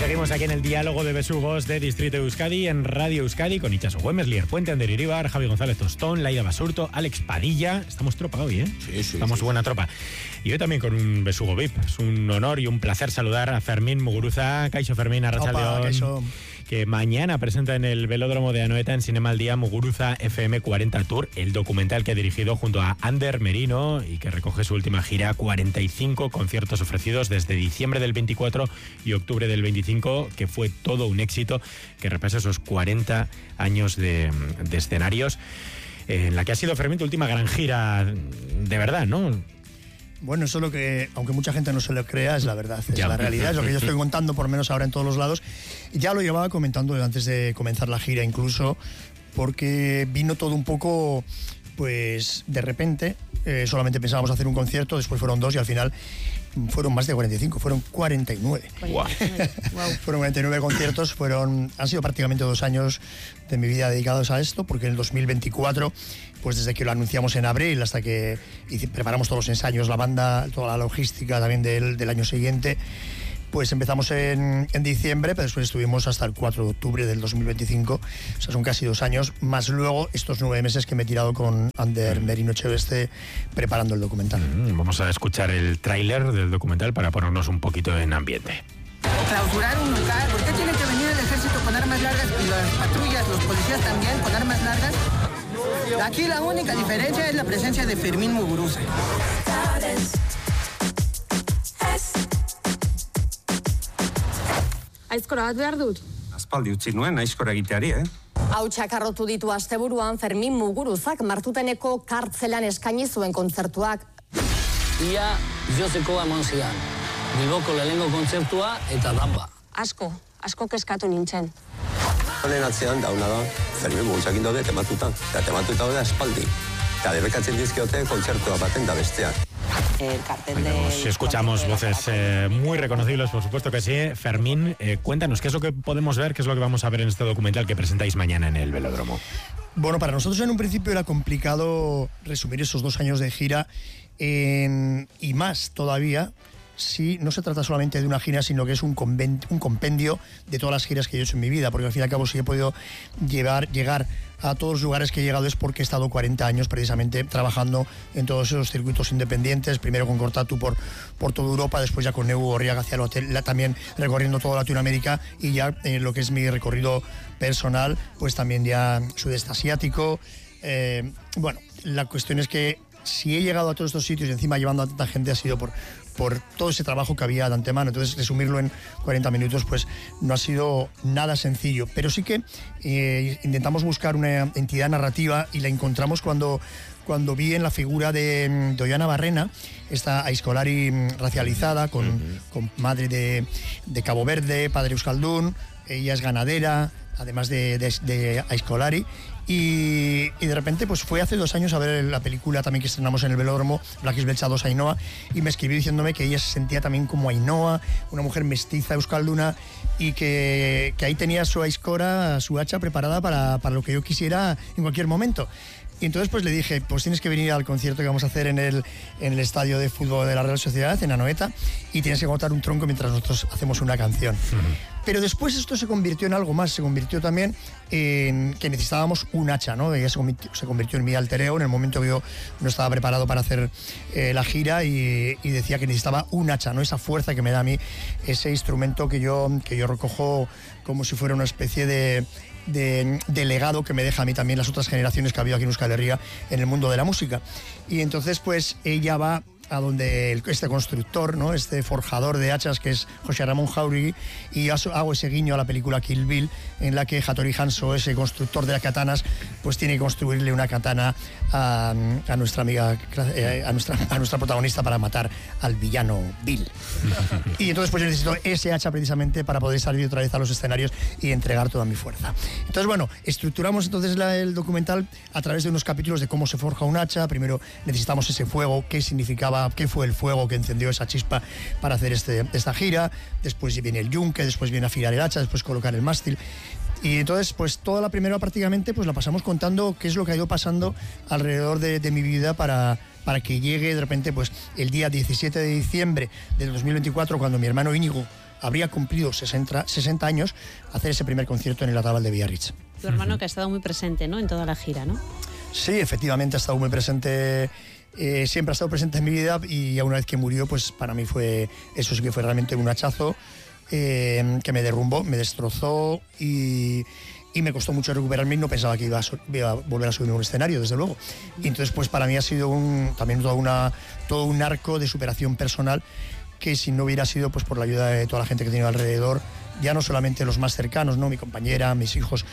Seguimos aquí en el diálogo de besugos de Distrito de Euskadi, en Radio Euskadi, con Itxaso Güemes, Lier Puente, Ander Iribar, Javi González Tostón, Laida Basurto, Alex Padilla. Estamos tropa hoy, ¿eh? Sí. Estamos buena tropa. Y hoy también con un besugo VIP. Es un honor y un placer saludar a Fermín Muguruza. Kaixo Fermín, arratsaldeon. Que mañana presenta en el Velódromo de Anoeta, en Cinema al Día, Muguruza FM 40 Tour, el documental que ha dirigido junto a Ander Merino y que recoge su última gira, 45 conciertos ofrecidos desde diciembre del 24 y octubre del 25, que fue todo un éxito, que repasa esos 40 años de escenarios, en la que ha sido, Fermín, tu última gran gira de verdad, ¿no? Bueno, eso es lo que, aunque mucha gente no se lo crea, es la verdad, es la realidad, es lo que yo estoy contando, por lo menos ahora en todos los lados. Ya lo llevaba comentando antes de comenzar la gira incluso, porque vino todo un poco, pues, de repente. Solamente pensábamos hacer un concierto, después fueron 2 y al final fueron más de 45, fueron 49. Wow. Fueron 49 conciertos, han sido prácticamente 2 años de mi vida dedicados a esto, porque en el 2024, pues desde que lo anunciamos en abril hasta que preparamos todos los ensayos, la banda, toda la logística también del año siguiente, pues empezamos en diciembre, pero después estuvimos hasta el 4 de octubre del 2025, o sea, son casi 2 años, más luego estos 9 meses que me he tirado con Ander Merino Echeveste preparando el documental. Vamos a escuchar el tráiler del documental para ponernos un poquito en ambiente. Clausurar un lugar, ¿por qué tiene que venir el ejército con armas largas y las patrullas, los policías también con armas largas? Aquí la única diferencia es la presencia de Fermín Muguruza. Aizkora bat behar dut? Aspaldi utzi nuen aizkora egiteari, Hautsak arrotu ditu asteburuan Fermín Muguruzak Martuteneko kartzelan eskaini zuen kontzertuak. Ia Joseko emon zian. Bilboko lehenengo kontzertua eta danba. Asko kezkatu nintzen. Honen atzean dauna da, Fermín Muguruzak daude tematuta. Eta tematuta daude aspaldi. Eta debekatzen dizkiote kontzertua baten da bestean. Si escuchamos voces muy reconocibles, por supuesto que sí. Fermín, cuéntanos, ¿qué es lo que podemos ver? ¿Qué es lo que vamos a ver en este documental que presentáis mañana en el Velódromo? Bueno, para nosotros en un principio era complicado resumir esos 2 años de gira y más todavía si no se trata solamente de una gira, sino que es un compendio de todas las giras que yo he hecho en mi vida, porque al fin y al cabo si he podido llegar a todos los lugares que he llegado es porque he estado 40 años precisamente trabajando en todos esos circuitos independientes, primero con Cortatu por toda Europa, después ya con Neu Gorriaga hacia el hotel, también recorriendo toda Latinoamérica, y ya lo que es mi recorrido personal, pues también ya sudeste asiático. Bueno, la cuestión es que si he llegado a todos estos sitios y encima llevando a tanta gente ha sido por todo ese trabajo que había de antemano. Entonces resumirlo en 40 minutos pues no ha sido nada sencillo, pero sí que intentamos buscar una entidad narrativa y la encontramos cuando vi en la figura de Ollana Barrena, esta aizkolari racializada con madre de Cabo Verde, padre euskaldún, ella es ganadera, además de aizkolari. Y de repente pues fue hace 2 años a ver la película también que estrenamos en el Velódromo, Blackis Belcha 2 Ainhoa, y me escribió diciéndome que ella se sentía también como Ainhoa, una mujer mestiza euskalduna, y que ahí tenía su aizkora, su hacha preparada para lo que yo quisiera en cualquier momento. Y entonces pues le dije, pues tienes que venir al concierto que vamos a hacer en el estadio de fútbol de la Real Sociedad, en Anoeta, y tienes que cortar un tronco mientras nosotros hacemos una canción. Pero después esto se convirtió en algo más, se convirtió también en que necesitábamos un hacha, ¿no? Ella se convirtió en mi alter ego en el momento que yo no estaba preparado para hacer la gira, y decía que necesitaba un hacha, ¿no? Esa fuerza que me da a mí, ese instrumento que yo recojo como si fuera una especie de legado que me deja a mí también las otras generaciones que ha habido aquí en Euskal Herria en el mundo de la música. Y entonces pues ella va a donde este constructor, ¿no? Este forjador de hachas que es José Ramón Jauregui, y hago ese guiño a la película Kill Bill, en la que Hattori Hanzo, ese constructor de las katanas, pues tiene que construirle una katana a nuestra amiga, a nuestra protagonista, para matar al villano Bill. Y entonces pues yo necesito ese hacha precisamente para poder salir otra vez a los escenarios y entregar toda mi fuerza. Entonces bueno, estructuramos entonces el documental a través de unos capítulos de cómo se forja un hacha. Primero necesitamos ese fuego, qué significaba, qué fue el fuego que encendió esa chispa para hacer esta gira. Después viene el yunque, después viene afilar el hacha, después colocar el mástil. Y entonces, pues toda la primera prácticamente pues la pasamos contando qué es lo que ha ido pasando alrededor de mi vida para que llegue de repente pues el día 17 de diciembre del 2024, cuando mi hermano Íñigo habría cumplido 60 años, hacer ese primer concierto en el Atabal de Biarritz. Tu hermano que ha estado muy presente, ¿no?, en toda la gira, ¿no? Sí, efectivamente ha estado muy presente, siempre ha estado presente en mi vida, y a una vez que murió, pues para mí eso sí que fue realmente un hachazo que me derrumbó, me destrozó y me costó mucho recuperarme, y no pensaba que iba a volver a subir a un escenario, desde luego. Y entonces pues para mí ha sido también todo un arco de superación personal, que si no hubiera sido pues por la ayuda de toda la gente que he tenido alrededor, ya no solamente los más cercanos, ¿no?, mi compañera, mis hijos,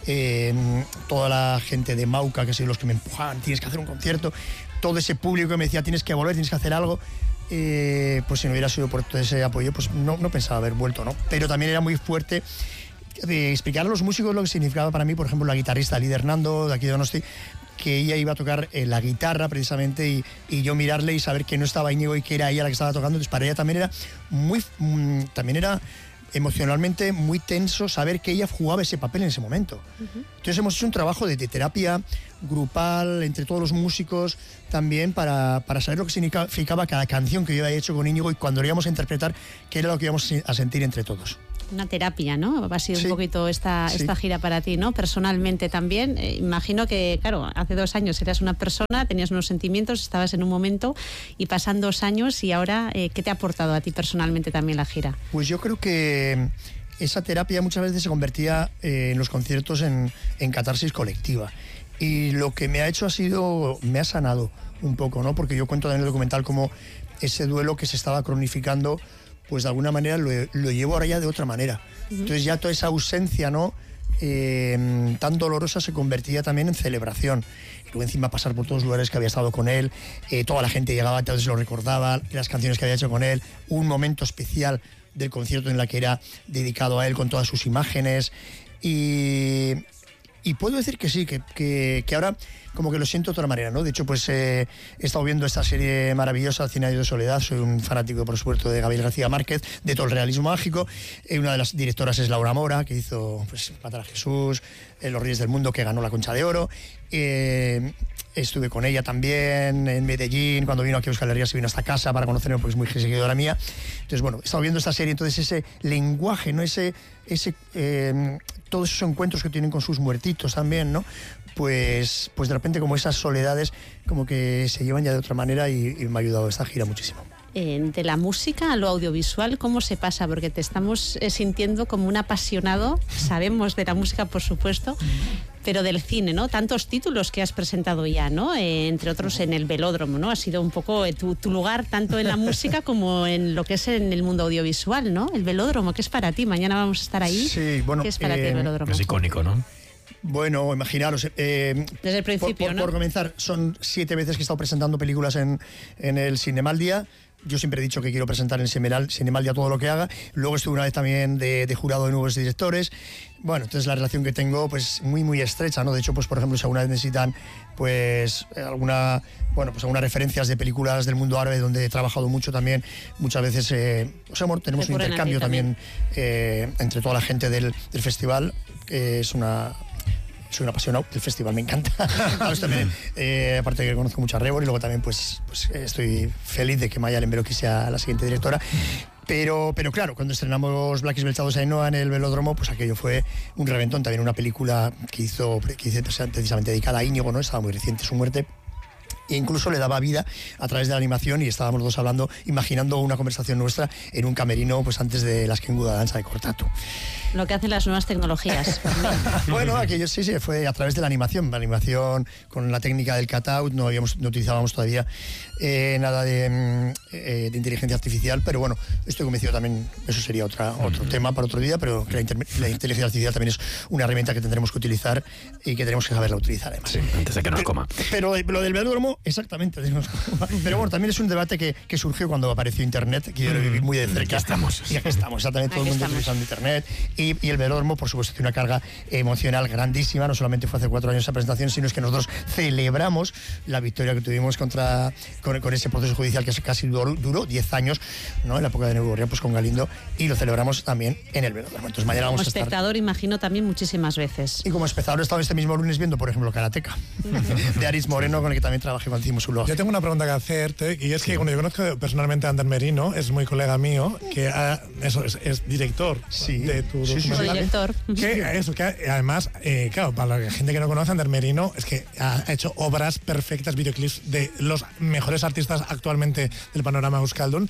toda la gente de Mauca, que son los que me empujaban, tienes que hacer un concierto, todo ese público que me decía, tienes que volver, tienes que hacer algo, pues si no hubiera sido por todo ese apoyo, pues no pensaba haber vuelto, ¿no? Pero también era muy fuerte explicar a los músicos lo que significaba para mí, por ejemplo, la guitarrista Lidia Hernando, de aquí de Donosti, que ella iba a tocar la guitarra precisamente, y yo mirarle y saber que no estaba Íñigo y que era ella la que estaba tocando. Entonces para ella también era emocionalmente muy tenso saber que ella jugaba ese papel en ese momento. Entonces hemos hecho un trabajo de terapia grupal entre todos los músicos también para saber lo que significaba cada canción que yo había hecho con Íñigo, y cuando lo íbamos a interpretar, qué era lo que íbamos a sentir entre todos. Una terapia, ¿no? Ha sido un poquito esta gira para ti, ¿no? Personalmente también. Imagino que, claro, hace 2 años eras una persona, tenías unos sentimientos, estabas en un momento, y pasan 2 años, y ahora, ¿qué te ha aportado a ti personalmente también la gira? Pues yo creo que esa terapia muchas veces se convertía en los conciertos en catarsis colectiva. Y lo que me ha hecho me ha sanado un poco, ¿no? Porque yo cuento en el documental como ese duelo que se estaba cronificando, pues de alguna manera lo llevo ahora ya de otra manera. Entonces ya toda esa ausencia, ¿no?, tan dolorosa, se convertía también en celebración. Y luego encima pasar por todos los lugares que había estado con él, toda la gente llegaba, entonces lo recordaba, las canciones que había hecho con él, un momento especial del concierto en la que era dedicado a él con todas sus imágenes, y puedo decir que sí, que ahora como que lo siento de otra manera, ¿no? De hecho, pues he estado viendo esta serie maravillosa, 100 años de soledad. Soy un fanático, por supuesto, de Gabriel García Márquez, de todo el realismo mágico. Una de las directoras es Laura Mora, que hizo pues, Matar a Jesús, Los Reyes del Mundo, que ganó la Concha de Oro. Estuve con ella también en Medellín, cuando vino aquí a Euskal Herria, se vino a esta casa para conocerme, porque es muy seguidora mía. Entonces, bueno, he estado viendo esta serie, entonces ese lenguaje, ¿no? Todos esos encuentros que tienen con sus muertitos también, ¿no? Pues de repente como esas soledades como que se llevan ya de otra manera, y me ha ayudado esta gira muchísimo. De la música a lo audiovisual, ¿cómo se pasa? Porque te estamos sintiendo como un apasionado, sabemos de la música, por supuesto, pero del cine, ¿no? Tantos títulos que has presentado ya, ¿no? Entre otros en el Velódromo, ¿no? Ha sido un poco tu lugar tanto en la música como en lo que es en el mundo audiovisual, ¿no? El Velódromo, ¿qué es para ti? Mañana vamos a estar ahí. Sí, bueno, ¿qué es para ti el Velódromo? Es icónico, ¿no? Bueno, imaginaros, desde el principio, ¿no? Por comenzar, son 7 veces que he estado presentando películas en el Cinemaldia. Yo siempre he dicho que quiero presentar en Cinemaldia todo lo que haga. Luego estuve una vez también de jurado de nuevos directores. Bueno, entonces la relación que tengo, pues muy, muy estrecha, ¿no? De hecho, pues por ejemplo, si alguna vez necesitan, pues algunas referencias de películas del mundo árabe, donde he trabajado mucho también, muchas veces, tenemos un intercambio también entre toda la gente del festival, que soy un apasionado del festival, me encanta. También, aparte de que conozco mucho a Rebor, y luego también pues estoy feliz de que Maya Lemberoki sea la siguiente directora. Pero claro, cuando estrenamos Black is Belchados Ainhoa en el Velódromo, pues aquello fue un reventón. También una película que hice precisamente dedicada a Íñigo, ¿no? Estaba muy reciente su muerte. E incluso le daba vida a través de la animación, y estábamos los dos hablando, imaginando una conversación nuestra en un camerino, pues antes de las Kengu da danza de Cortatu. Lo que hacen las nuevas tecnologías. Bueno, aquello sí, fue a través de la animación con la técnica del cutout. No utilizábamos todavía nada de inteligencia artificial, pero bueno, estoy convencido también, eso sería otro tema para otro día, pero que la inteligencia artificial también es una herramienta que tendremos que utilizar y que tenemos que saberla utilizar, además. Sí, antes de que nos coma. Pero lo del Velódromo, exactamente. Pero bueno, también es un debate que surgió cuando apareció Internet, que yo lo viví muy de cerca. Y aquí estamos, exactamente, todo el mundo utilizando Internet. Y el Velódromo, por supuesto, tiene una carga emocional grandísima. No solamente fue hace 4 años esa presentación, sino es que nosotros celebramos la victoria que tuvimos con ese proceso judicial que casi duró 10 años, ¿no? En la época de Neugorria, pues con Galindo, y lo celebramos también en el Velódromo. Entonces mañana vamos a estar. Como espectador, imagino, también muchísimas veces. Y como espectador he estado este mismo lunes viendo, por ejemplo, Karateka, de Aritz Moreno, con el que también trabajé elogio cuando hicimos su elogio. Yo tengo una pregunta que hacerte, y es que cuando yo conozco personalmente a Ander Merino, es muy colega mío, que es director de tu documental. Director. Que además, claro, para la gente que no conoce, Ander Merino es que ha hecho obras perfectas, videoclips de los mejores artistas actualmente del panorama euskaldun.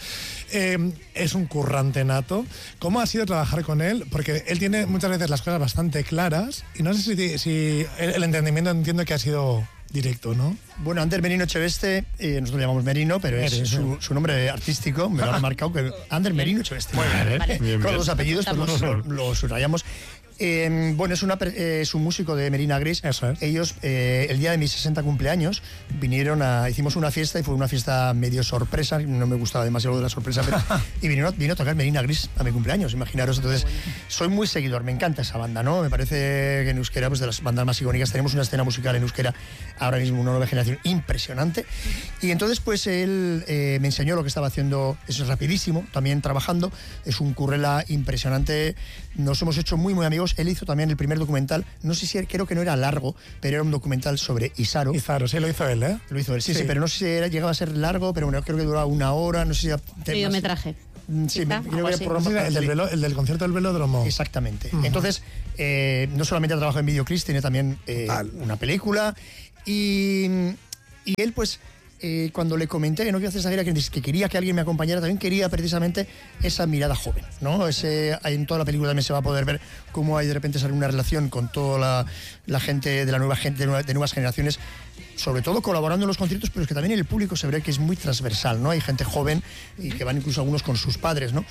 Es un currante nato. ¿Cómo ha sido trabajar con él? Porque él tiene muchas veces las cosas bastante claras y no sé si el entendimiento entiendo que ha sido directo, ¿no? Bueno, Ander Merino Echeveste, nosotros le llamamos Merino, pero es su nombre artístico, me lo han marcado, que Ander Merino Echeveste. Vale. Con los dos apellidos, pues lo subrayamos. Bueno, es un músico de Merina Gris. Eso es. Ellos, el día de mis 60 cumpleaños, hicimos una fiesta y fue una fiesta medio sorpresa, no me gustaba demasiado de la sorpresa, pero, y vino a tocar Merina Gris a mi cumpleaños, imaginaros. Entonces, soy muy seguidor, me encanta esa banda, ¿no? Me parece que en euskera, pues de las bandas más icónicas, tenemos una escena musical en euskera, ahora mismo una nueva generación impresionante. Y entonces, pues él me enseñó lo que estaba haciendo, eso es rapidísimo, también trabajando, es un currela impresionante, nos hemos hecho muy amigos. Él hizo también el primer documental, no sé si creo que no era largo, pero era un documental sobre Izaro. Izaro, sí, lo hizo él, ¿eh? Lo hizo él, sí, pero no sé si llegaba a ser largo, pero bueno, creo que duraba 1 hora, no sé si... Mediometraje. Sí, creo que el del concierto del Velódromo. Exactamente. Entonces, no solamente ha trabajado en videoclips, tiene también una película y él pues... cuando le comenté que no quería hacer esa gira, que quería que alguien me acompañara, también quería precisamente esa mirada joven, ¿no? En toda la película también se va a poder ver cómo hay de repente sale una relación con toda la gente de la nueva gente de nuevas generaciones, sobre todo colaborando en los conciertos, pero es que también el público se ve que es muy transversal, ¿no? Hay gente joven y que van incluso algunos con sus padres, ¿no?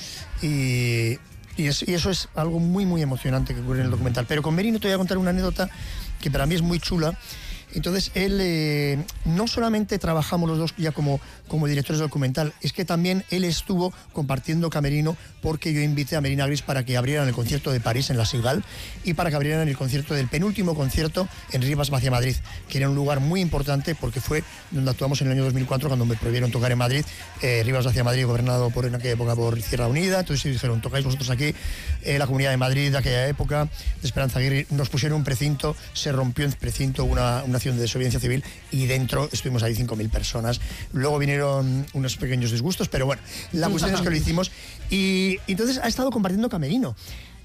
Y eso es algo muy emocionante que ocurre en el documental. Pero con Merino te voy a contar una anécdota que para mí es muy chula. Entonces, él, no solamente trabajamos los dos ya como directores del documental, es que también él estuvo compartiendo camerino porque yo invité a Merina Gris para que abrieran el concierto de París en la Cigale y para que abrieran el concierto del penúltimo concierto en Rivas Vacia Madrid, que era un lugar muy importante porque fue donde actuamos en el año 2004 cuando me prohibieron tocar en Madrid. Rivas Vacia Madrid, gobernado en aquella época por Izquierda Unida, entonces dijeron, tocáis vosotros aquí. La Comunidad de Madrid de aquella época, de Esperanza Aguirre, nos pusieron un precinto, se rompió el precinto, una acción de desobediencia civil y dentro estuvimos ahí 5.000 personas. Luego vinieron unos pequeños disgustos, pero bueno, la cuestión es que lo hicimos y entonces ha estado compartiendo camerino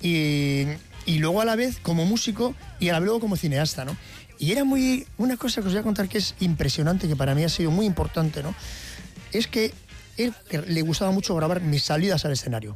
y luego a la vez como músico y a la vez luego como cineasta, ¿no? Y era una cosa que os voy a contar que es impresionante, que para mí ha sido muy importante, ¿no? Es que él le gustaba mucho grabar mis salidas al escenario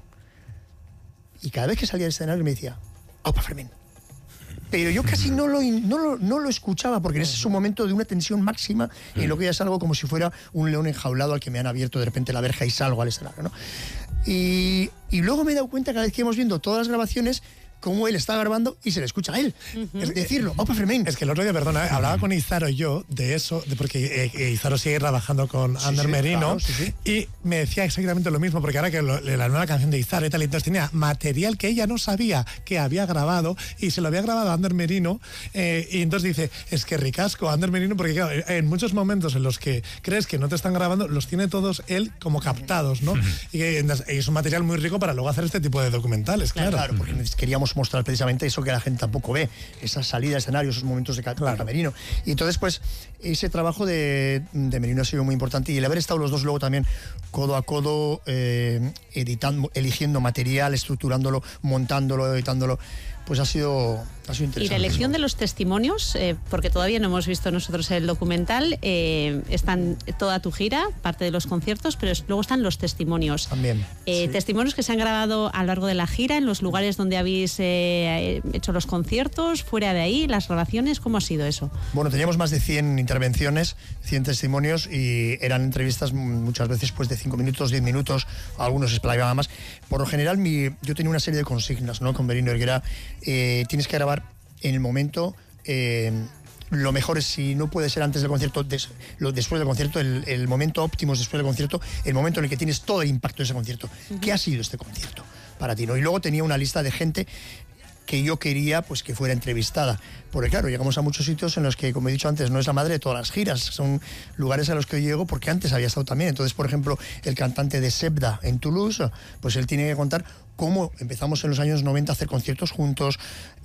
y cada vez que salía al escenario me decía, ¡Opa, Fermín! Pero yo casi no lo escuchaba porque ese es un momento de una tensión máxima en lo que ya es algo como si fuera un león enjaulado al que me han abierto de repente la verja y salgo al escenario, ¿no? Y luego me he dado cuenta cada vez que hemos viendo todas las grabaciones cómo él está grabando y se le escucha a él. Es decirlo, ¡Opa, Fermín! Es que el otro día, perdona, hablaba con Izaro yo de eso, porque Izaro sigue trabajando con Ander Merino, claro, y me decía exactamente lo mismo, porque ahora que la nueva canción de Izaro y tal, entonces tenía material que ella no sabía que había grabado y se lo había grabado a Ander Merino, y entonces dice, es que ricasco Ander Merino, porque claro, en muchos momentos en los que crees que no te están grabando, los tiene todos él como captados, ¿no? Y es un material muy rico para luego hacer este tipo de documentales, claro. Claro, porque queríamos mostrar precisamente eso que la gente tampoco ve, esa salida de escenario, esos momentos de camerino. Y entonces, pues, ese trabajo de Merino ha sido muy importante y el haber estado los dos luego también codo a codo, editando, eligiendo material, estructurándolo, montándolo, editándolo, pues ha sido interesante. Y la elección de los testimonios, porque todavía no hemos visto nosotros el documental, están toda tu gira, parte de los conciertos, pero luego están los testimonios. También. Sí. Testimonios que se han grabado a lo largo de la gira, en los lugares donde habéis hecho los conciertos, fuera de ahí, las grabaciones, ¿cómo ha sido eso? Bueno, teníamos más de 100 intervenciones, 100 testimonios y eran entrevistas muchas veces pues de 5 minutos, 10 minutos, algunos se explayaban más. Por lo general, yo tenía una serie de consignas, ¿no? Con Merino, que era tienes que grabar en el momento, lo mejor es, si no puede ser antes del concierto, después del concierto, el momento óptimo es después del concierto, el momento en el que tienes todo el impacto de ese concierto. ¿Qué ha sido este concierto para ti, no? Y luego tenía una lista de gente que yo quería pues que fuera entrevistada. Porque claro, llegamos a muchos sitios en los que, como he dicho antes, no es la madre de todas las giras, son lugares a los que yo llego porque antes había estado también. Entonces, por ejemplo, el cantante de Sebda en Toulouse, pues él tiene que contar cómo empezamos en los años 90 a hacer conciertos juntos,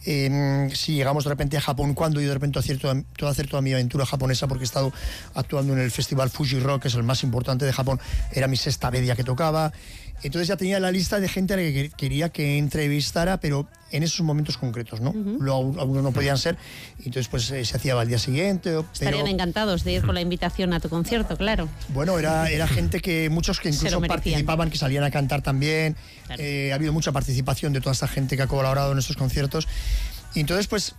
si llegamos de repente a Japón, cuando yo de repente hacer toda mi aventura japonesa, porque he estado actuando en el festival Fuji Rock, que es el más importante de Japón, era mi sexta vez que tocaba. Entonces ya tenía la lista de gente a la que quería que entrevistara, pero en esos momentos concretos, ¿no? Luego algunos no podían ser, y entonces pues se hacía al día siguiente. Estarían encantados de ir con la invitación a tu concierto, claro. Bueno, era gente que muchos que incluso participaban, que salían a cantar también. Claro. Ha habido mucha participación de toda esta gente que ha colaborado en estos conciertos. Y entonces, pues,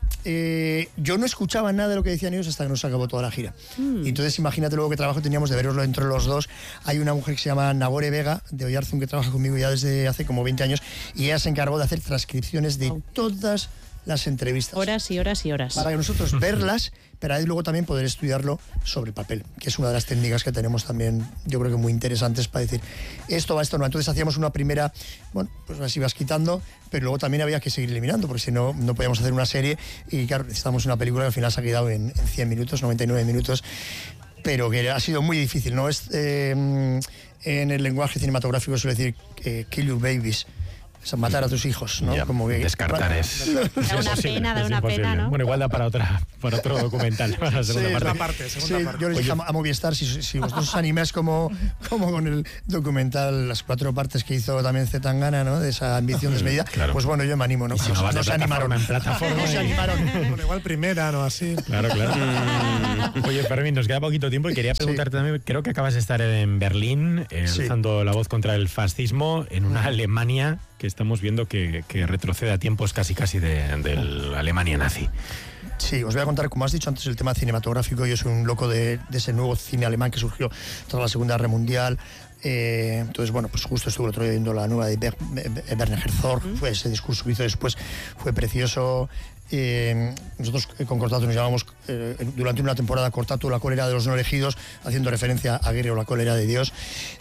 yo no escuchaba nada de lo que decían ellos hasta que nos acabó toda la gira. Y entonces, imagínate luego qué trabajo teníamos de verlo entre los dos. Hay una mujer que se llama Nagore Vega, de Oyarzún, que trabaja conmigo ya desde hace como 20 años, y ella se encargó de hacer transcripciones de todas las entrevistas. Horas y horas y horas. Para que nosotros verlas, pero ahí luego también poder estudiarlo sobre papel, que es una de las técnicas que tenemos también, yo creo que muy interesantes para decir, esto va, esto no. Entonces hacíamos una primera, bueno, pues las ibas quitando, pero luego también había que seguir eliminando, porque si no, no podíamos hacer una serie, y claro, necesitamos una película que al final se ha quedado en 100 minutos, 99 minutos, pero que ha sido muy difícil, ¿no? En el lenguaje cinematográfico suele decir kill your babies. O sea, matar a tus hijos, ¿no? Ya, como que descartar es... Da una pena, da una pena, ¿no? Bueno, igual da para otro documental, para la segunda parte. Yo les dije a Movistar, si vosotros os animáis como con el documental, las 4 partes que hizo también Zetangana, ¿no? De esa ambición desmedida, claro. Pues bueno, yo me animo, ¿no? Si no se animaron en plataforma. No se animaron. Bueno, igual primera, ¿no? Así. Claro. Oye, Fermín, nos queda poquito tiempo y quería preguntarte también, creo que acabas de estar en Berlín, alzando la voz contra el fascismo, en una Alemania que estamos viendo que retrocede a tiempos casi de la Alemania nazi. Sí, os voy a contar, como has dicho antes, el tema cinematográfico. Yo soy un loco de ese nuevo cine alemán que surgió tras la Segunda Guerra Mundial. Entonces, bueno, pues justo estuve el otro día viendo la nueva de Werner Herzog. Ese discurso que hizo después fue precioso. Nosotros con Cortato nos llamamos durante una temporada Cortato, la cólera de los no elegidos, haciendo referencia a Aguirre o la cólera de Dios.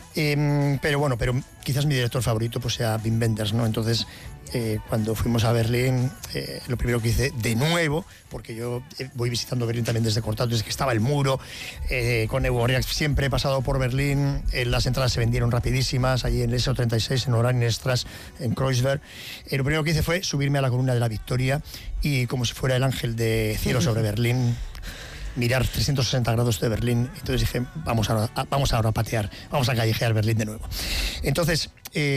Pero quizás mi director favorito pues sea Wim Wenders, ¿no? Entonces, cuando fuimos a Berlín, lo primero que hice de nuevo, porque yo voy visitando Berlín también desde Cortato, desde que estaba el muro, con Evo Gorriak siempre he pasado por Berlín, las entradas se vendieron rapidísimas, allí en el SO36, en Oranienstraße, en Kreuzberg. Lo primero que hice fue subirme a la columna de la Victoria y, como si fuera el ángel de cielo sobre Berlín, mirar 360 grados de Berlín. Entonces dije, vamos ahora a patear, vamos a callejear Berlín de nuevo. Entonces,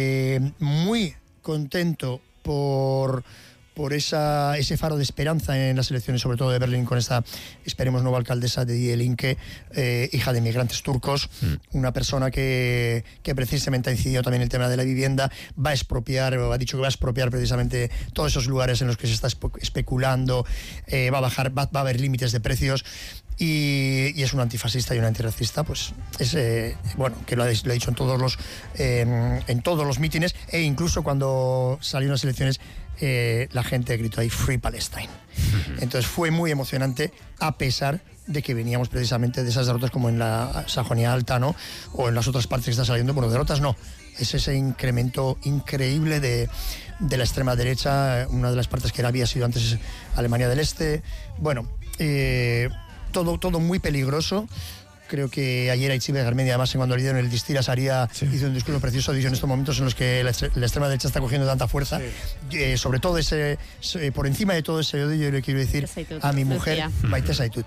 muy contento por ese faro de esperanza en las elecciones, sobre todo de Berlín, con esta, esperemos, nueva alcaldesa de Die Linke, hija de migrantes turcos, una persona que precisamente ha incidido también en el tema de la vivienda, va a expropiar, o ha dicho que va a expropiar precisamente todos esos lugares en los que se está especulando, va a haber límites de precios. Y es un antifascista y un antirracista, pues es que lo ha dicho en todos los mítines, e incluso cuando salieron las elecciones la gente gritó ahí Free Palestine. Entonces fue muy emocionante, a pesar de que veníamos precisamente de esas derrotas como en la Sajonia Alta, ¿no? O en las otras partes que está saliendo. Bueno, derrotas no, es ese incremento increíble de la extrema derecha, una de las partes que había sido antes Alemania del Este. Bueno, todo muy peligroso. Creo que ayer Aichibe Garmendi, además, cuando le dieron el Distira Saria, hizo un discurso precioso, dicho en estos momentos en los que la extrema derecha está cogiendo tanta fuerza. Sobre todo por encima de todo ese odio, yo le quiero decir a mi mujer, Maite Zaitut.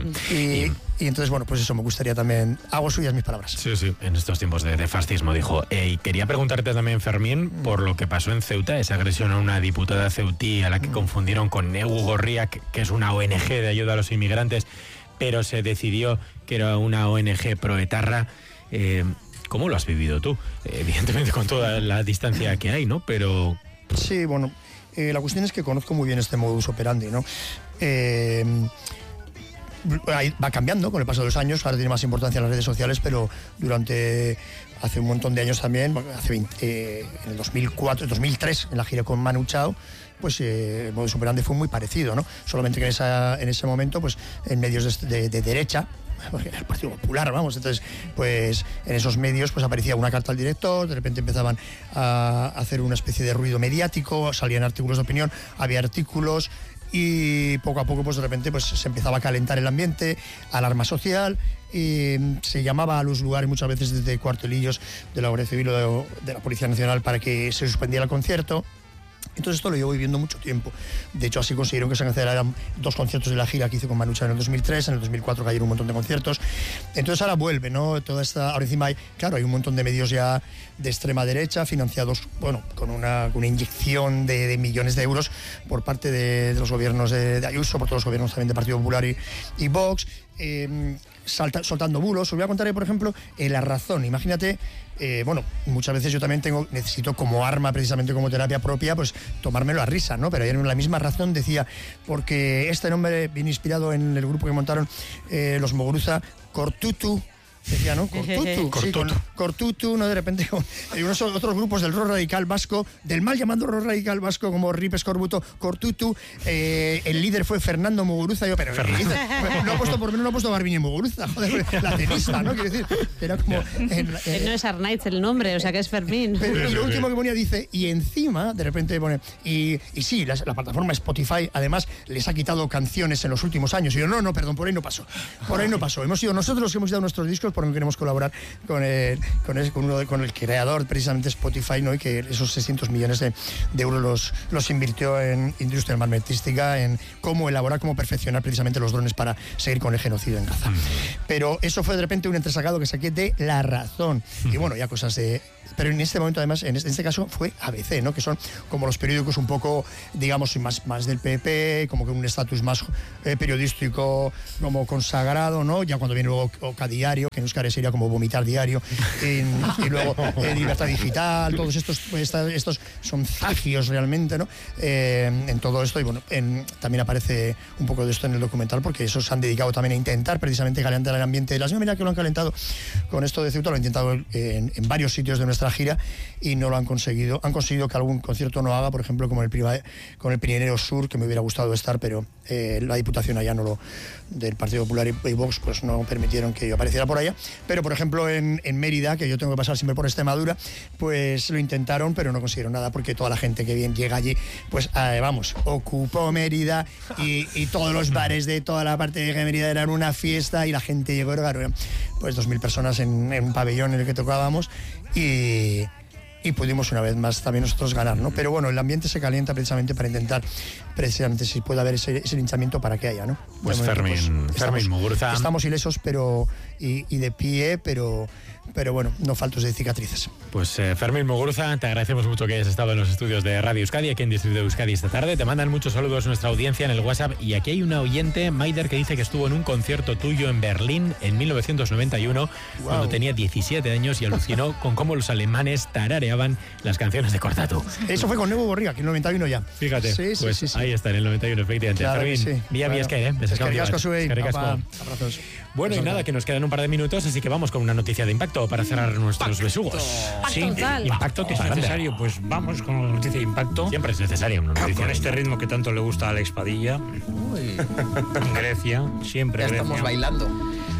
Y entonces, bueno, pues eso, me gustaría también, hago suyas mis palabras. Sí, en estos tiempos de fascismo, dijo. Y quería preguntarte también, Fermín, por lo que pasó en Ceuta, esa agresión a una diputada ceutí a la que confundieron con Evo Gorriak, que es una ONG de ayuda a los inmigrantes, pero se decidió que era una ONG proetarra. ¿Cómo lo has vivido tú? Evidentemente con toda la distancia que hay, ¿no? Pero... Sí, bueno, la cuestión es que conozco muy bien este modus operandi, ¿no? Va cambiando con el paso de los años, ahora tiene más importancia las redes sociales, pero hace un montón de años también, en el 2004, 2003, en la gira con Manu Chao, pues el modus operandi fue muy parecido, ¿no? Solamente que en ese momento, pues en medios de derecha, el Partido Popular, vamos. Entonces, pues en esos medios pues aparecía una carta al director, de repente empezaban a hacer una especie de ruido mediático, salían artículos de opinión, había artículos, y poco a poco pues de repente pues se empezaba a calentar el ambiente, alarma social, y se llamaba a los lugares muchas veces desde cuartelillos de la Guardia Civil o de la Policía Nacional para que se suspendiera el concierto. Entonces esto lo llevo viviendo mucho tiempo. De hecho, así consiguieron que se cancelaran 2 conciertos de la gira que hice con Manu Chao en el 2003, en el 2004 cayeron un montón de conciertos. Entonces ahora vuelve, ¿no? Toda esta, ahora encima hay un montón de medios ya de extrema derecha, financiados, bueno, con una inyección de millones de euros por parte de los gobiernos de Ayuso, por todos los gobiernos también del Partido Popular y Vox, soltando bulos. Os voy a contar, por ejemplo, La Razón. Imagínate, bueno, muchas veces yo también necesito como arma, precisamente como terapia propia, pues tomármelo a risa, ¿no? Pero ayer en La Misma Razón decía, porque este nombre viene inspirado en el grupo que montaron los Muguruza, Cortutu, decía, ¿no? Cortutu, ¿no? De repente con unos otros grupos del rock radical vasco, del mal llamado rock radical vasco, como Rip Escorbuto, Cortutu, el líder fue Fernando Muguruza, pero no ha puesto Garbiñe Muguruza, joder, la tenista, ¿no? Quiero decir, era como... no es Arnaiz el nombre, o sea que es Fermín. Pero lo último que ponía dice, y encima, de repente pone, y sí, la plataforma Spotify, además, les ha quitado canciones en los últimos años. Y yo, no, perdón, por ahí no pasó. Hemos sido nosotros los que hemos dado nuestros discos, porque no queremos colaborar con el creador, precisamente Spotify, ¿no? Y que esos 600 millones de euros los invirtió en industria armamentística, en cómo elaborar, cómo perfeccionar precisamente los drones para seguir con el genocidio en Gaza. Pero eso fue de repente un entresacado que saqué de La Razón. Y bueno, ya cosas de... Pero en este momento, además, en este caso fue ABC, ¿no? Que son como los periódicos un poco, digamos, más del PP, como que un estatus más periodístico, como consagrado, ¿no? Ya cuando viene luego Oca Diario, que en Euskadi sería como Vomitar Diario, y luego Libertad Digital, todos estos son zafios realmente, ¿no? En todo esto, y bueno, también aparece un poco de esto en el documental, porque esos se han dedicado también a intentar precisamente calentar el ambiente de la misma manera que lo han calentado con esto de Ceuta, lo han intentado en varios sitios de nuestra gira y no lo han conseguido. Han conseguido que algún concierto no haga, por ejemplo, como con el Pirineo Sur, que me hubiera gustado estar, pero la Diputación allá del Partido Popular y Vox, pues no permitieron que yo apareciera por allá. Pero, por ejemplo, en Mérida, que yo tengo que pasar siempre por Extremadura, pues lo intentaron, pero no consiguieron nada, porque toda la gente que llega allí, pues ocupó Mérida y todos los bares de toda la parte de Mérida eran una fiesta y la gente llegó, eran pues 2.000 personas en un pabellón en el que tocábamos y pudimos una vez más también nosotros ganar, ¿no? Pero bueno, el ambiente se calienta precisamente para intentar, precisamente si puede haber ese linchamiento para que haya, ¿no? Pues Fermín Muguruza. Estamos ilesos y de pie, pero bueno, no faltos de cicatrices. Pues Fermín Muguruza, te agradecemos mucho que hayas estado en los estudios de Radio Euskadi, aquí en Distrito de Euskadi esta tarde. Te mandan muchos saludos nuestra audiencia en el WhatsApp, y aquí hay una oyente, Maider, que dice que estuvo en un concierto tuyo en Berlín en 1991, cuando tenía 17 años, y alucinó con cómo los alemanes tarareaban las canciones de Cortatu. Eso fue con Nebo Borriga, que en el 91 ya. Fíjate, sí. Ahí está, en el 91, efectivamente. Claro, Fermín, sí. es que, abrazos. Bueno, y nada, que nos quedan un par de minutos, así que vamos con una noticia de impacto para cerrar nuestros besugos. Sí, impacto que es necesario. Pues vamos con la noticia de impacto. Siempre es necesaria una noticia. Con este ritmo que tanto le gusta a Alex Padilla. En Grecia, siempre ya Grecia. Estamos bailando.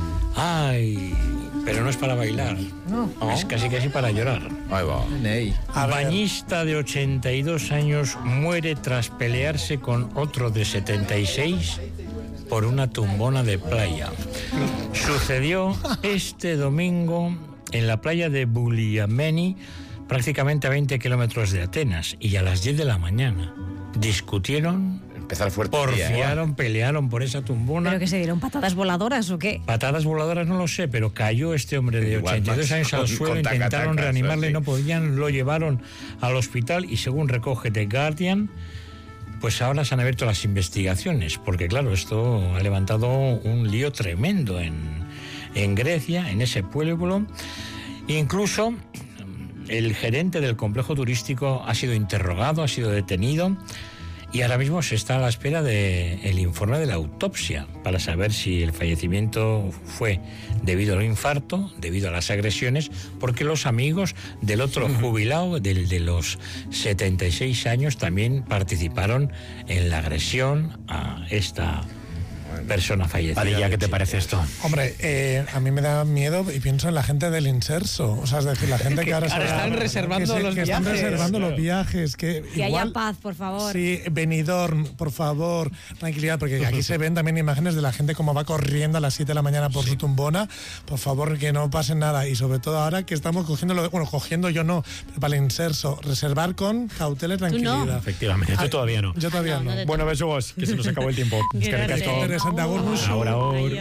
Ay, pero no es para bailar. No. Es casi para llorar. Ahí va. Bañista de 82 años muere tras pelearse con otro de 76 por una tumbona de playa. Sucedió este domingo en la playa de Buliameni, prácticamente a 20 kilómetros de Atenas, y a las 10 de la mañana discutieron, porfiaron, pelearon por esa tumbona. ¿Pero que se dieron patadas voladoras o qué? Patadas voladoras no lo sé, pero cayó este hombre de 82 años al suelo, intentaron reanimarle, no podían, lo llevaron al hospital y según recoge The Guardian, pues ahora se han abierto las investigaciones, porque claro, esto ha levantado un lío tremendo en Grecia, en ese pueblo. Incluso el gerente del complejo turístico ha sido interrogado, ha sido detenido, y ahora mismo se está a la espera del informe de la autopsia para saber si el fallecimiento fue debido al infarto, debido a las agresiones, porque los amigos del otro jubilado, del de los 76 años, también participaron en la agresión a esta persona fallecida. Padilla, ¿qué te parece esto? Hombre, a mí me da miedo y pienso en la gente del Inserso. O sea, es decir, la gente que ahora están reservando los viajes. Están reservando los viajes. Que igual, haya paz, por favor. Sí, Benidorm, por favor, tranquilidad, porque aquí se ven también imágenes de la gente como va corriendo a las 7 de la mañana por su tumbona. Por favor, que no pase nada. Y sobre todo ahora que estamos cogiendo yo no, pero para el Inserso, reservar con cautela y tranquilidad. No. Efectivamente, yo todavía no. Yo todavía no. Bueno, besugos, que se nos acabó el tiempo. Es que ahora.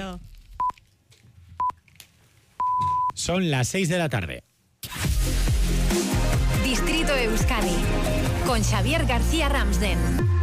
Son las 6 de la tarde. Distrito Euskadi, con Xavier García Ramsden.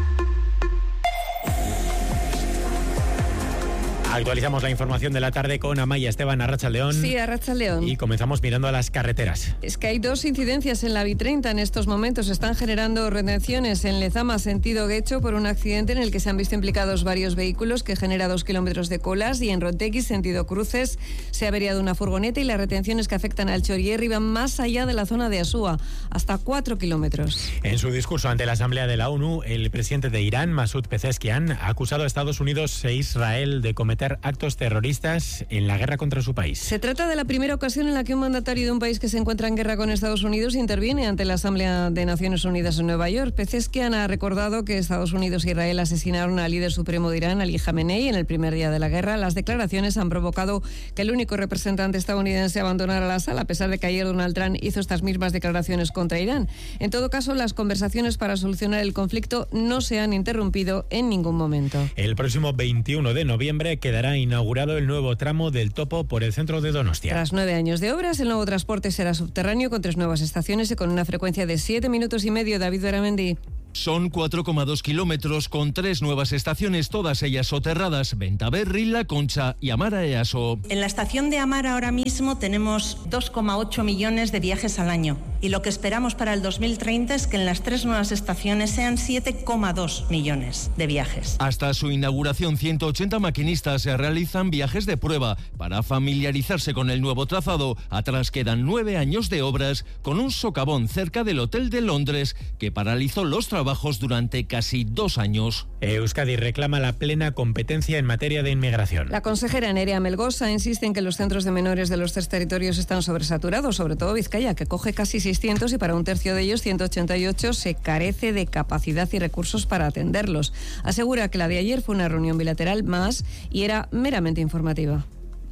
Actualizamos la información de la tarde con Amaya Esteban, Arratsaldeón. Sí, Arratsaldeón. Y comenzamos mirando a las carreteras. Es que hay 2 incidencias en la B30 en estos momentos. Están generando retenciones en Lezama, sentido Guecho, por un accidente en el que se han visto implicados varios vehículos que genera 2 kilómetros de colas. Y en Rotegui, sentido Cruces, se ha averiado una furgoneta y las retenciones que afectan al Chorierri van más allá de la zona de Asúa, hasta 4 kilómetros. En su discurso ante la Asamblea de la ONU, el presidente de Irán, Masoud Pezeshkian, ha acusado a Estados Unidos e Israel de cometer actos terroristas en la guerra contra su país. Se trata de la primera ocasión en la que un mandatario de un país que se encuentra en guerra con Estados Unidos interviene ante la Asamblea de Naciones Unidas en Nueva York. Pezeshkian ha recordado que Estados Unidos e Israel asesinaron al líder supremo de Irán, Ali Khamenei, en el primer día de la guerra. Las declaraciones han provocado que el único representante estadounidense abandonara la sala, a pesar de que ayer Donald Trump hizo estas mismas declaraciones contra Irán. En todo caso, las conversaciones para solucionar el conflicto no se han interrumpido en ningún momento. El próximo 21 de noviembre quedará inaugurado el nuevo tramo del Topo por el centro de Donostia. Tras 9 años de obras, el nuevo transporte será subterráneo con 3 nuevas estaciones y con una frecuencia de 7 minutos y medio. David Beramendi. Son 4,2 kilómetros con 3 nuevas estaciones, todas ellas soterradas: Bentaberri, La Concha y Amara Easo. En la estación de Amara ahora mismo tenemos 2,8 millones de viajes al año y lo que esperamos para el 2030 es que en las 3 nuevas estaciones sean 7,2 millones de viajes. Hasta su inauguración, 180 maquinistas se realizan viajes de prueba para familiarizarse con el nuevo trazado. Atrás quedan 9 años de obras con un socavón cerca del Hotel de Londres que paralizó los trabajos durante casi 2 años. Euskadi reclama la plena competencia en materia de inmigración. La consejera Nerea Melgosa insiste en que los centros de menores de los 3 territorios están sobresaturados, sobre todo Vizcaya, que coge casi 600 y para un tercio de ellos, 188, se carece de capacidad y recursos para atenderlos. Asegura que la de ayer fue una reunión bilateral más y era meramente informativa.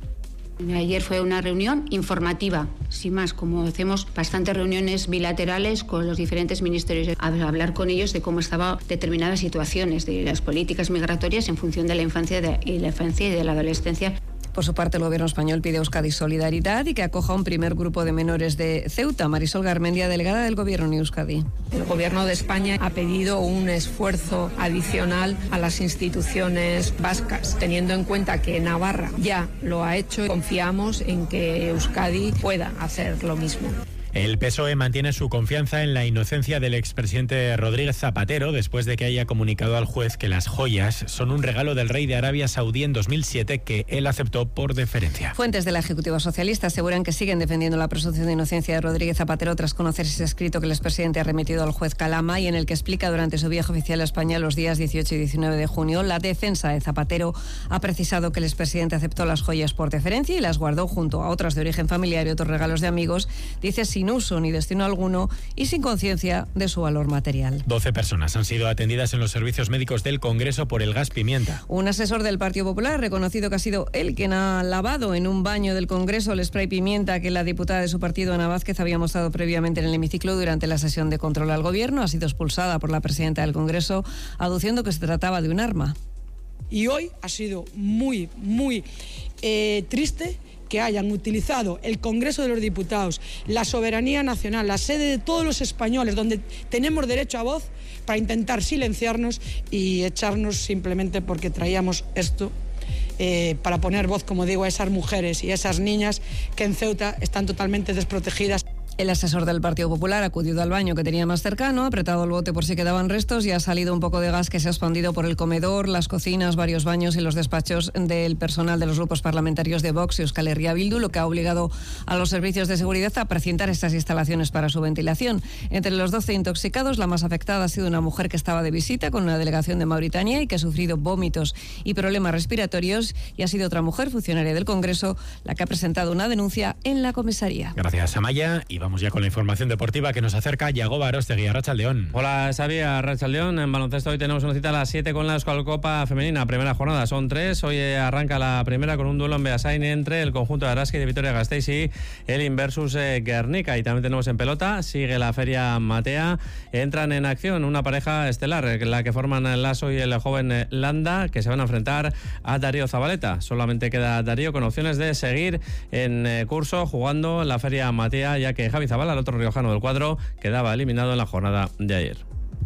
Ayer fue una reunión informativa, sin más, como hacemos bastantes reuniones bilaterales con los diferentes ministerios, hablar con ellos de cómo estaban determinadas situaciones de las políticas migratorias en función de la infancia y de la adolescencia. Por su parte, el gobierno español pide a Euskadi solidaridad y que acoja un primer grupo de menores de Ceuta. Marisol Garmendia, delegada del gobierno en Euskadi. El gobierno de España ha pedido un esfuerzo adicional a las instituciones vascas, teniendo en cuenta que Navarra ya lo ha hecho. Confiamos en que Euskadi pueda hacer lo mismo. El PSOE mantiene su confianza en la inocencia del expresidente Rodríguez Zapatero después de que haya comunicado al juez que las joyas son un regalo del rey de Arabia Saudí en 2007 que él aceptó por deferencia. Fuentes de la Ejecutiva Socialista aseguran que siguen defendiendo la presunción de inocencia de Rodríguez Zapatero tras conocerse ese escrito que el expresidente ha remitido al juez Calama y en el que explica durante su viaje oficial a España los días 18 y 19 de junio. La defensa de Zapatero ha precisado que el expresidente aceptó las joyas por deferencia y las guardó junto a otras de origen familiar y otros regalos de amigos, dice, sin uso ni destino alguno y sin conciencia de su valor material. 12 personas han sido atendidas en los servicios médicos del Congreso por el gas pimienta. Un asesor del Partido Popular ha reconocido que ha sido él quien ha lavado en un baño del Congreso el spray pimienta que la diputada de su partido, Ana Vázquez, había mostrado previamente en el hemiciclo durante la sesión de control al Gobierno. Ha sido expulsada por la presidenta del Congreso, aduciendo que se trataba de un arma. Y hoy ha sido muy triste que hayan utilizado el Congreso de los Diputados, la soberanía nacional, la sede de todos los españoles, donde tenemos derecho a voz, para intentar silenciarnos y echarnos simplemente porque traíamos esto para poner voz, como digo, a esas mujeres y a esas niñas que en Ceuta están totalmente desprotegidas. El asesor del Partido Popular ha acudido al baño que tenía más cercano, ha apretado el bote por si quedaban restos y ha salido un poco de gas que se ha expandido por el comedor, las cocinas, varios baños y los despachos del personal de los grupos parlamentarios de Vox y Euskal Herria Bildu, lo que ha obligado a los servicios de seguridad a precintar estas instalaciones para su ventilación. Entre los 12 intoxicados, la más afectada ha sido una mujer que estaba de visita con una delegación de Mauritania y que ha sufrido vómitos y problemas respiratorios, y ha sido otra mujer, funcionaria del Congreso, la que ha presentado una denuncia en la comisaría. Gracias, Amaya. Y vamos ya con la información deportiva que nos acerca Yagoba Arostegui, Arratsaldeón. Hola, Xavi, Arratsaldeón. En baloncesto hoy tenemos una cita a las 7 con la Euskalcopa femenina. Primera jornada, son 3. Hoy arranca la primera con un duelo en Beasain entre el conjunto de Araski de Vitoria-Gasteiz y el Inversus Guernica. Y también tenemos en pelota, sigue la Feria Matea. Entran en acción una pareja estelar, la que forman el Lasso y el joven Landa, que se van a enfrentar a Darío Zabaleta. Solamente queda Darío con opciones de seguir en curso jugando la Feria Matea, ya que Javi Zabala, el otro riojano del cuadro, quedaba eliminado en la jornada de ayer.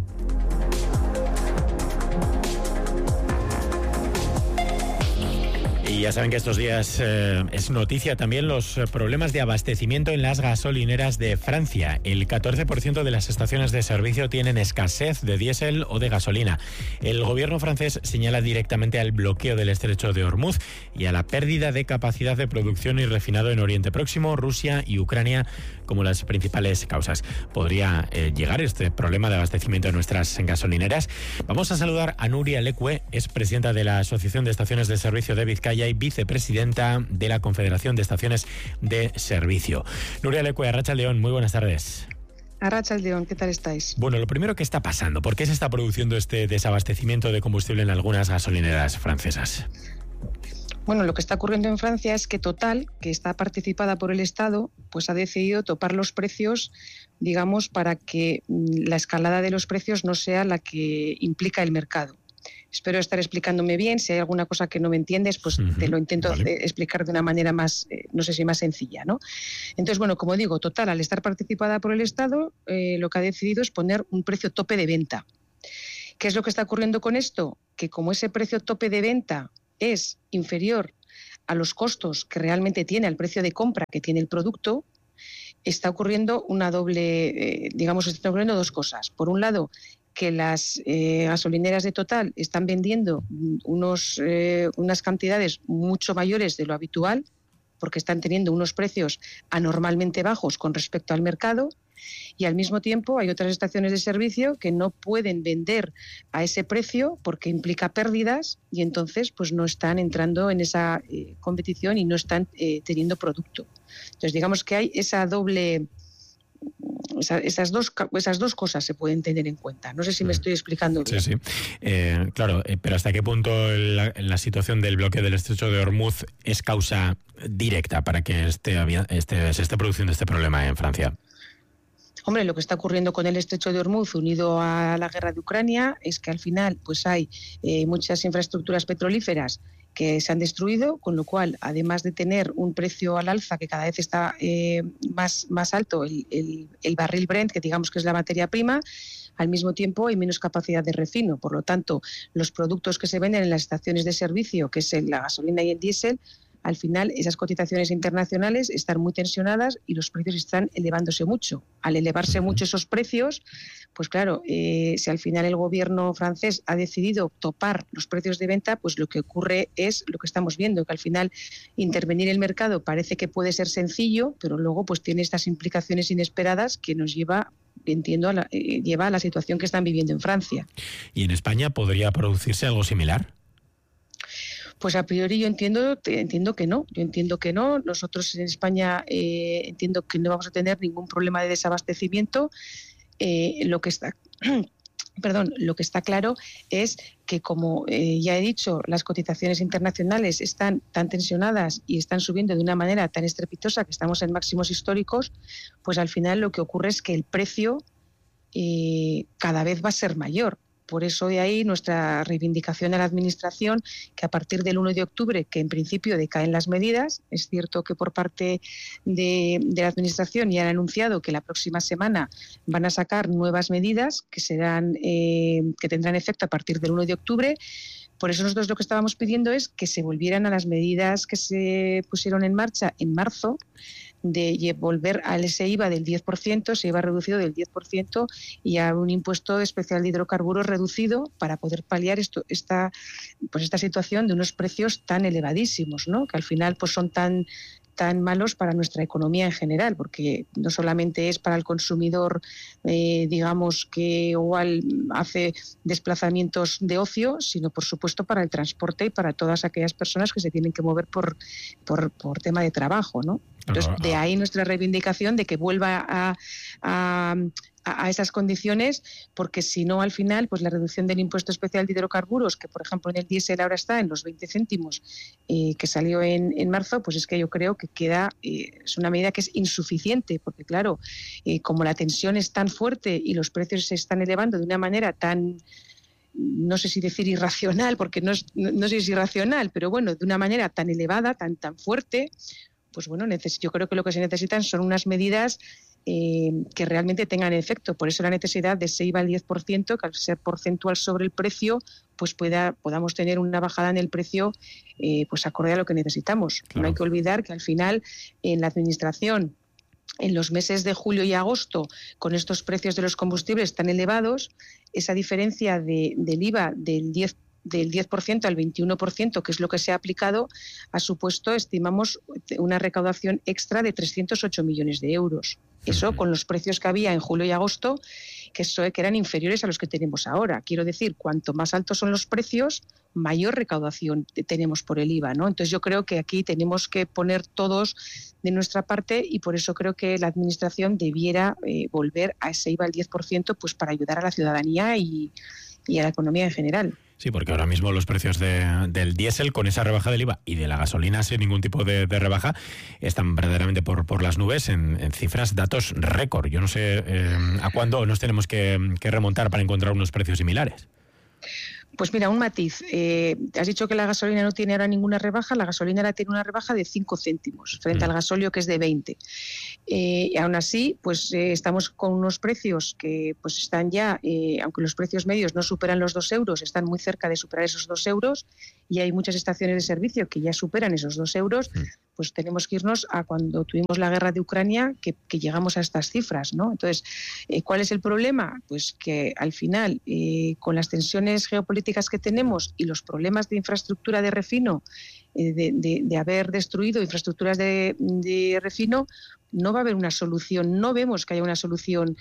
Y ya saben que estos días es noticia también los problemas de abastecimiento en las gasolineras de Francia. El 14% de las estaciones de servicio tienen escasez de diésel o de gasolina. El gobierno francés señala directamente al bloqueo del estrecho de Hormuz y a la pérdida de capacidad de producción y refinado en Oriente Próximo, Rusia y Ucrania como las principales causas. ¿Podría llegar este problema de abastecimiento en nuestras gasolineras? Vamos a saludar a Nuria Lecue, es presidenta de la Asociación de Estaciones de Servicio de Vizcaya y vicepresidenta de la Confederación de Estaciones de Servicio. Nuria Lecue, Arratsaldeón, muy buenas tardes. Arratsaldeón, ¿qué tal estáis? Bueno, lo primero, ¿qué está pasando? ¿Por qué se está produciendo este desabastecimiento de combustible en algunas gasolineras francesas? Bueno, lo que está ocurriendo en Francia es que Total, que está participada por el Estado, pues ha decidido topar los precios, digamos, para que la escalada de los precios no sea la que implica el mercado. Espero estar explicándome bien. Si hay alguna cosa que no me entiendes, pues te lo intento explicar de una manera más, no sé si más sencilla, ¿no? Entonces, bueno, como digo, Total, al estar participada por el Estado, lo que ha decidido es poner un precio tope de venta. ¿Qué es lo que está ocurriendo con esto? Que como ese precio tope de venta es inferior a los costos que realmente tiene, al precio de compra que tiene el producto, está ocurriendo una doble, están ocurriendo dos cosas. Por un lado, que las gasolineras de Total están vendiendo unas cantidades mucho mayores de lo habitual, porque están teniendo unos precios anormalmente bajos con respecto al mercado, y al mismo tiempo hay otras estaciones de servicio que no pueden vender a ese precio porque implica pérdidas, y entonces pues no están entrando en esa competición y no están teniendo producto. Entonces digamos que hay esa doble... Esas dos cosas se pueden tener en cuenta. No sé si me estoy explicando bien. Sí. Claro, pero ¿hasta qué punto la situación del bloqueo del estrecho de Hormuz es causa directa para que se esté produciendo este problema en Francia? Hombre, lo que está ocurriendo con el estrecho de Hormuz unido a la guerra de Ucrania es que al final pues hay muchas infraestructuras petrolíferas que se han destruido, con lo cual, además de tener un precio al alza que cada vez está más alto, el barril Brent, que digamos que es la materia prima, al mismo tiempo hay menos capacidad de refino. Por lo tanto, los productos que se venden en las estaciones de servicio, que es la gasolina y el diésel, al final esas cotizaciones internacionales están muy tensionadas y los precios están elevándose mucho. Al elevarse mucho esos precios, pues claro, si al final el gobierno francés ha decidido topar los precios de venta, pues lo que ocurre es lo que estamos viendo, que al final intervenir el mercado parece que puede ser sencillo, pero luego pues tiene estas implicaciones inesperadas que nos lleva a la situación que están viviendo en Francia. ¿Y en España podría producirse algo similar? Pues a priori yo entiendo que no. Yo entiendo que no. Nosotros en España entiendo que no vamos a tener ningún problema de desabastecimiento. Lo que está claro es que, como ya he dicho, las cotizaciones internacionales están tan tensionadas y están subiendo de una manera tan estrepitosa que estamos en máximos históricos, pues al final lo que ocurre es que el precio cada vez va a ser mayor. Por eso de ahí nuestra reivindicación a la Administración, que a partir del 1 de octubre, que en principio decaen las medidas, es cierto que por parte de la Administración ya han anunciado que la próxima semana van a sacar nuevas medidas que tendrán efecto a partir del 1 de octubre, Por eso nosotros lo que estábamos pidiendo es que se volvieran a las medidas que se pusieron en marcha en marzo, de volver al ese IVA del 10%, ese IVA reducido del 10%, y a un impuesto especial de hidrocarburos reducido para poder paliar esta situación de unos precios tan elevadísimos, ¿no? Que al final pues son tan malos para nuestra economía en general, porque no solamente es para el consumidor, digamos, que igual hace desplazamientos de ocio, sino por supuesto para el transporte y para todas aquellas personas que se tienen que mover por tema de trabajo, ¿no? Entonces, de ahí nuestra reivindicación de que vuelva a esas condiciones, porque si no, al final, pues la reducción del impuesto especial de hidrocarburos, que por ejemplo en el diésel ahora está en los 20 céntimos, que salió en marzo, pues es que yo creo que es una medida que es insuficiente, porque claro, como la tensión es tan fuerte y los precios se están elevando de una manera tan, no sé si decir irracional, porque no sé si es irracional, pero bueno, de una manera tan elevada, tan fuerte, pues bueno, yo creo que lo que se necesitan son unas medidas que realmente tengan efecto. Por eso la necesidad de ese IVA al 10%, que al ser porcentual sobre el precio, pues podamos tener una bajada en el precio pues acorde a lo que necesitamos. Claro. No hay que olvidar que al final en la administración, en los meses de julio y agosto, con estos precios de los combustibles tan elevados, esa diferencia del IVA del 10% al 21%, que es lo que se ha aplicado, ha supuesto, estimamos, una recaudación extra de 308 millones de euros. Eso con los precios que había en julio y agosto, que eran inferiores a los que tenemos ahora. Quiero decir, cuanto más altos son los precios, mayor recaudación tenemos por el IVA, ¿no? Entonces yo creo que aquí tenemos que poner todos de nuestra parte, y por eso creo que la Administración debiera volver a ese IVA al 10%, pues para ayudar a la ciudadanía y a la economía en general. Sí, porque ahora mismo los precios del diésel, con esa rebaja del IVA, y de la gasolina sin ningún tipo de rebaja, están verdaderamente por las nubes en cifras, datos récord. Yo no sé a cuándo nos tenemos que remontar para encontrar unos precios similares. Pues mira, un matiz. Has dicho que la gasolina no tiene ahora ninguna rebaja. La gasolina ahora tiene una rebaja de 5 céntimos frente al gasóleo, que es de 20. Y aún así, pues estamos con unos precios que pues están ya, aunque los precios medios no superan los 2 euros, están muy cerca de superar esos 2 euros, y hay muchas estaciones de servicio que ya superan esos 2 euros. Pues tenemos que irnos a cuando tuvimos la guerra de Ucrania, que llegamos a estas cifras, ¿no? Entonces, ¿cuál es el problema? Pues que al final, con las tensiones geopolíticas que tenemos y los problemas de infraestructura de refino, de haber destruido infraestructuras de refino, no va a haber una solución, no vemos que haya una solución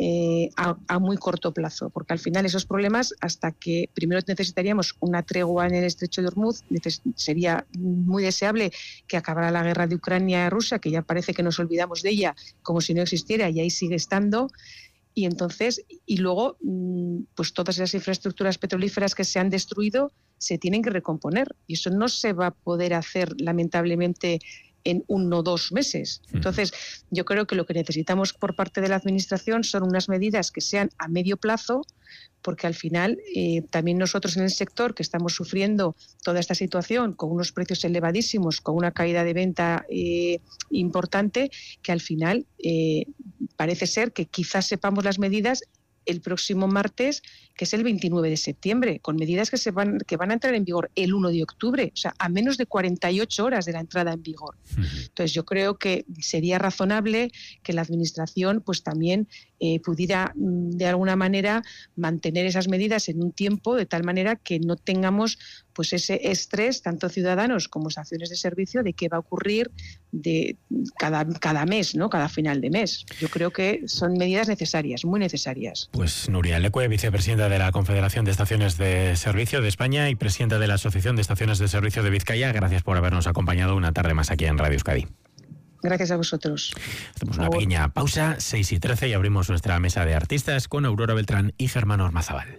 a muy corto plazo, porque al final esos problemas, hasta que primero necesitaríamos una tregua en el estrecho de Hormuz, sería muy deseable que acabara la guerra de Ucrania y Rusia, que ya parece que nos olvidamos de ella como si no existiera, y ahí sigue estando. Y entonces, y luego, pues todas esas infraestructuras petrolíferas que se han destruido se tienen que recomponer, y eso no se va a poder hacer, lamentablemente, en 1 o 2 meses. Entonces, yo creo que lo que necesitamos por parte de la Administración son unas medidas que sean a medio plazo, porque al final también nosotros en el sector, que estamos sufriendo toda esta situación con unos precios elevadísimos, con una caída de venta importante, que al final parece ser que quizás sepamos las medidas el próximo martes, que es el 29 de septiembre, con medidas que van a entrar en vigor el 1 de octubre, o sea, a menos de 48 horas de la entrada en vigor. Entonces, yo creo que sería razonable que la Administración pues también pudiera, de alguna manera, mantener esas medidas en un tiempo, de tal manera que no tengamos pues ese estrés, tanto ciudadanos como estaciones de servicio, de qué va a ocurrir de cada mes, ¿no? Cada final de mes. Yo creo que son medidas necesarias, muy necesarias. Pues Nuria Lecue, vicepresidenta de la Confederación de Estaciones de Servicio de España y presidenta de la Asociación de Estaciones de Servicio de Vizcaya, gracias por habernos acompañado una tarde más aquí en Radio Euskadi. Gracias a vosotros. Hacemos una pequeña pausa, 6:13, y abrimos nuestra mesa de artistas con Aurora Beltrán y Germán Ormazábal.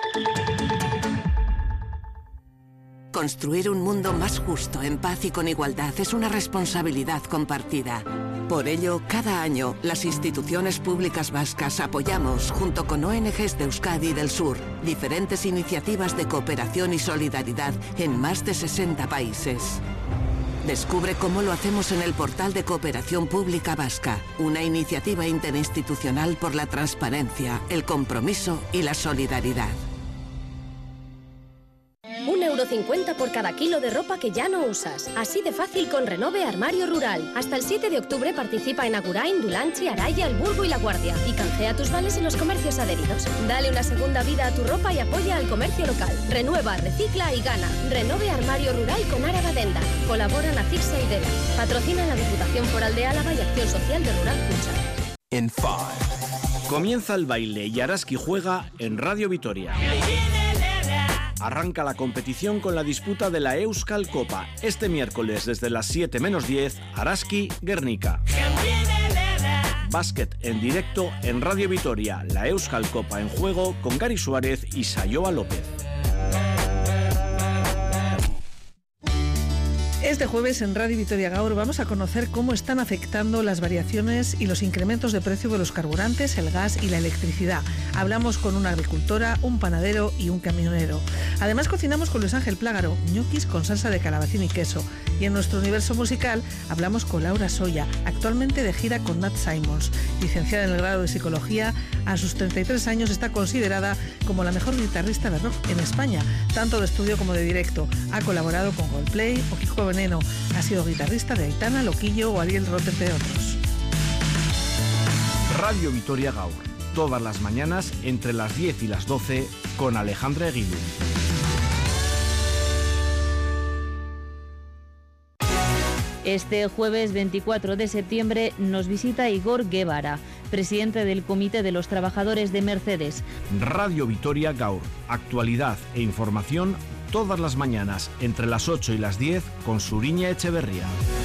Construir un mundo más justo, en paz y con igualdad es una responsabilidad compartida. Por ello, cada año, las instituciones públicas vascas apoyamos, junto con ONGs de Euskadi y del Sur, diferentes iniciativas de cooperación y solidaridad en más de 60 países. Descubre cómo lo hacemos en el portal de Cooperación Pública Vasca, una iniciativa interinstitucional por la transparencia, el compromiso y la solidaridad. 1,50 por cada kilo de ropa que ya no usas. Así de fácil con Renove Armario Rural. Hasta el 7 de octubre participa en Agurain, Dulantzi, Araya, El Burgo y La Guardia. Y canjea tus vales en los comercios adheridos. Dale una segunda vida a tu ropa y apoya al comercio local. Renueva, recicla y gana. Renove Armario Rural con Áraba Denda. Colaboran Acixa y Dela. Patrocina la Diputación Foral de Álava y Acción Social de Rural Cucha. En 5. Comienza el baile y Araski juega en Radio Vitoria. Arranca la competición con la disputa de la Euskal Copa. Este miércoles desde las 7 menos 10, Araski Guernica. Básquet en directo en Radio Vitoria. La Euskal Copa en juego con Gary Suárez y Sayoa López. Este jueves en Radio Vitoria Gaur vamos a conocer cómo están afectando las variaciones y los incrementos de precio de los carburantes, el gas y la electricidad. Hablamos con una agricultora, un panadero y un camionero. Además cocinamos con Luis Ángel Plágaro, ñoquis con salsa de calabacín y queso. Y en nuestro universo musical hablamos con Laura Soya, actualmente de gira con Nat Simons. Licenciada en el grado de Psicología, a sus 33 años está considerada como la mejor guitarrista de rock en España, tanto de estudio como de directo. Ha colaborado con Coldplay o Kiko Veneno. Ha sido guitarrista de Aitana, Loquillo o Ariel Roth, entre otros. Radio Vitoria Gaur. Todas las mañanas entre las 10 y las 12 con Alejandra Eguiluz. Este jueves 24 de septiembre nos visita Igor Guevara, presidente del Comité de los Trabajadores de Mercedes. Radio Vitoria Gaur. Actualidad e información todas las mañanas entre las 8 y las 10 con Suriña Echeverría.